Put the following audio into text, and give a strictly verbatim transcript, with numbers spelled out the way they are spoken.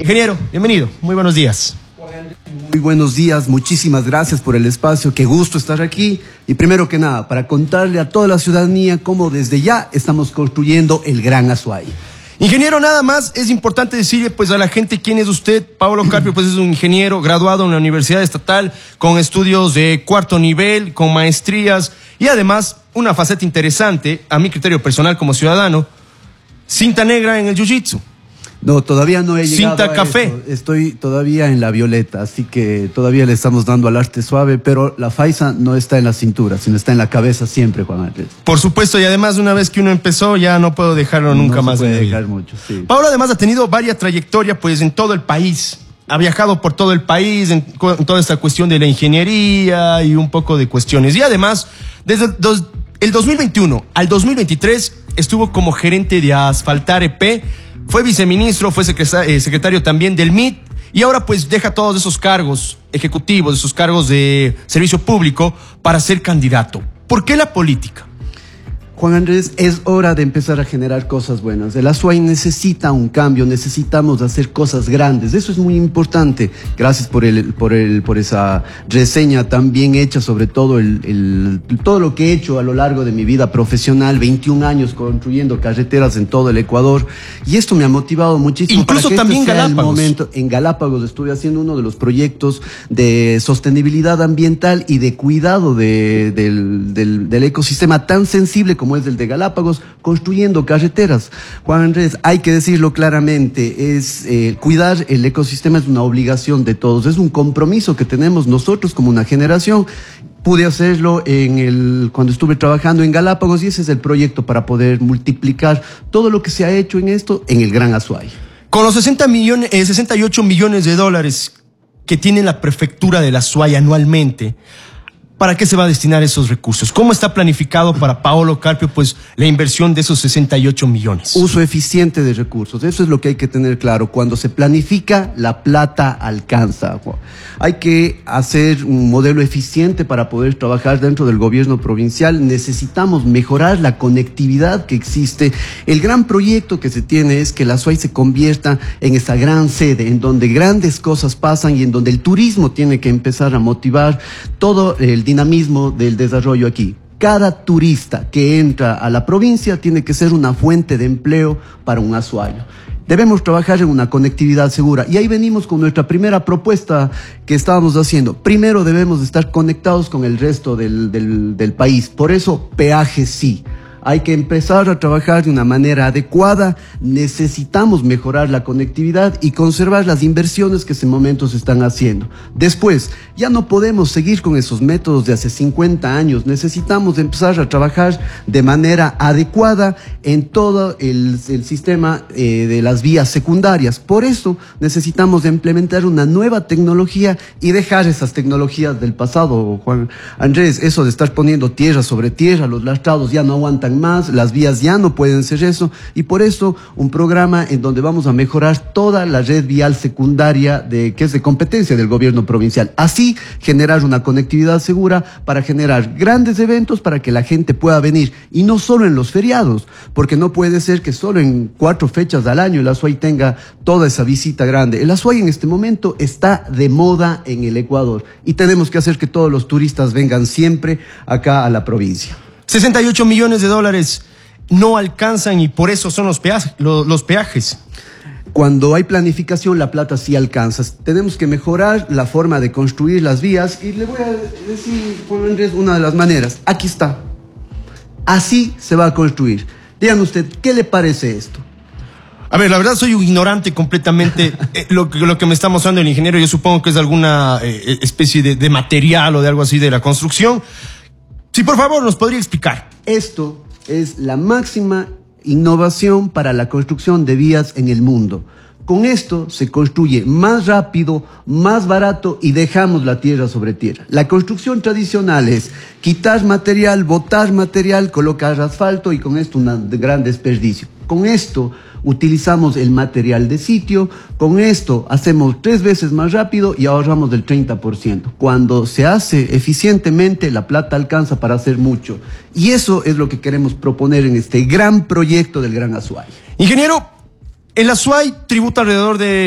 Ingeniero, bienvenido, muy buenos días. Muy buenos días, muchísimas gracias por el espacio, qué gusto estar aquí. Y primero que nada, para contarle a toda la ciudadanía cómo desde ya estamos construyendo el Gran Azuay. Ingeniero, nada más es importante decirle pues a la gente quién es usted. Paolo Carpio pues es un ingeniero graduado en la Universidad Estatal con estudios de cuarto nivel, con maestrías y además una faceta interesante, a mi criterio personal como ciudadano, cinta negra en el jiu-jitsu. No, todavía no he llegado Cinta a café. eso. Estoy todavía en la violeta, así que todavía le estamos dando al arte suave, pero la faisa no está en la cintura, sino está en la cabeza siempre, Juan Andrés. Por supuesto, y además una vez que uno empezó ya no puedo dejarlo nunca no más. se puede en mi vida. dejar mucho, sí. Paolo además ha tenido varias trayectorias pues en todo el país. Ha viajado por todo el país en, en toda esta cuestión de la ingeniería y un poco de cuestiones. Y además, desde el, dos, el dos mil veintiuno al dos mil veintitrés estuvo como gerente de Asfaltar E P, fue viceministro, fue secretario, eh, secretario también del M I T y ahora pues deja todos esos cargos ejecutivos, esos cargos de servicio público para ser candidato. ¿Por qué la política? Juan Andrés, es hora de empezar a generar cosas buenas. El Azuay necesita un cambio, necesitamos hacer cosas grandes. Eso es muy importante. Gracias por el, por el, por esa reseña tan bien hecha sobre todo el, el, todo lo que he hecho a lo largo de mi vida profesional, veintiún años construyendo carreteras en todo el Ecuador. Y esto me ha motivado muchísimo. Incluso para que también este sea el Galápagos. momento. En Galápagos estuve haciendo uno de los proyectos de sostenibilidad ambiental y de cuidado de, del, del, del ecosistema tan sensible como es el de Galápagos, construyendo carreteras. Juan Andrés, hay que decirlo claramente, es eh, cuidar el ecosistema es una obligación de todos, es un compromiso que tenemos nosotros como una generación. Pude hacerlo en el, cuando estuve trabajando en Galápagos y ese es el proyecto para poder multiplicar todo lo que se ha hecho en esto en el Gran Azuay. Con los sesenta millones, eh, sesenta y ocho millones de dólares que tiene la prefectura del Azuay anualmente, ¿para qué se va a destinar esos recursos? ¿Cómo está planificado para Paolo Carpio pues, la inversión de esos sesenta y ocho millones? Uso eficiente de recursos, eso es lo que hay que tener claro. Cuando se planifica, la plata alcanza. Hay que hacer un modelo eficiente para poder trabajar dentro del gobierno provincial. Necesitamos mejorar la conectividad que existe. El gran proyecto que se tiene es que la Azuay se convierta en esa gran sede, en donde grandes cosas pasan y en donde el turismo tiene que empezar a motivar todo el dinamismo del desarrollo aquí. Cada turista que entra a la provincia tiene que ser una fuente de empleo para un azuayo. Debemos trabajar en una conectividad segura y ahí venimos con nuestra primera propuesta que estábamos haciendo. Primero debemos estar conectados con el resto del, del, del país, por eso peaje sí. Hay que empezar a trabajar de una manera adecuada, necesitamos mejorar la conectividad y conservar las inversiones que en ese momento se están haciendo. Después, ya no podemos seguir con esos métodos de hace cincuenta años, necesitamos empezar a trabajar de manera adecuada en todo el, el sistema eh, de las vías secundarias. Por eso necesitamos implementar una nueva tecnología y dejar esas tecnologías del pasado, Juan Andrés, eso de estar poniendo tierra sobre tierra, los lastrados ya no aguantan más, las vías ya no pueden ser eso y por eso un programa en donde vamos a mejorar toda la red vial secundaria de, que es de competencia del gobierno provincial. Así generar una conectividad segura para generar grandes eventos para que la gente pueda venir y no solo en los feriados, porque no puede ser que solo en cuatro fechas al año el Azuay tenga toda esa visita grande. El Azuay en este momento está de moda en el Ecuador y tenemos que hacer que todos los turistas vengan siempre acá a la provincia. sesenta y ocho millones de dólares no alcanzan y por eso son los peajes. Los, los peajes. Cuando hay planificación, la plata sí alcanza. Tenemos que mejorar la forma de construir las vías y le voy a decir, Juan Andrés, una de las maneras. Aquí está. Así se va a construir. Díganme usted, ¿qué le parece esto? A ver, la verdad soy un ignorante completamente. eh, lo, lo que me está mostrando el ingeniero, yo supongo que es alguna eh, especie de, de material o de algo así de la construcción. Sí, por favor, nos podría explicar. Esto es la máxima innovación para la construcción de vías en el mundo. Con esto se construye más rápido, más barato y dejamos la tierra sobre tierra. La construcción tradicional es quitar material, botar material, colocar asfalto y con esto un gran desperdicio. Con esto utilizamos el material de sitio, con esto hacemos tres veces más rápido y ahorramos del treinta por ciento. Cuando se hace eficientemente, la plata alcanza para hacer mucho. Y eso es lo que queremos proponer en este gran proyecto del Gran Azuay. Ingeniero, el Azuay tributa alrededor de